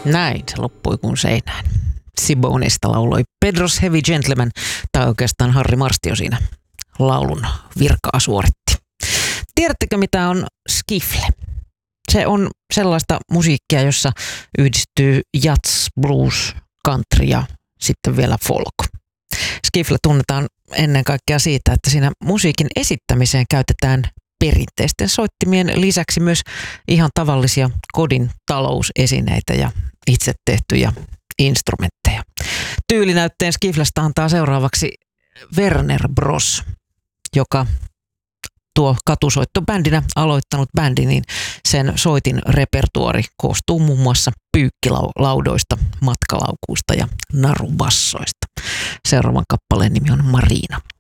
Näin se loppui kuin seinään. Siboneysta lauloi Pedro's Heavy Gentleman, tai oikeastaan Harri Marstio siinä laulun virkaa suoritti. Tiedättekö mitä on skifle? Se on sellaista musiikkia, jossa yhdistyy jazz, blues, country ja sitten vielä folk. Skifle tunnetaan ennen kaikkea siitä, että siinä musiikin esittämiseen käytetään perinteisten soittimien lisäksi myös ihan tavallisia kodin talousesineitä ja itse tehtyjä instrumentteja. Tyylinäytteen skiflestä antaa seuraavaksi Werner Bros, joka tuo katusoittobändinä aloittanut bändi, niin sen soitin repertuori koostuu muun muassa pyykkilaudoista, matkalaukuista ja narubassoista. Seuraavan kappaleen nimi on Marina.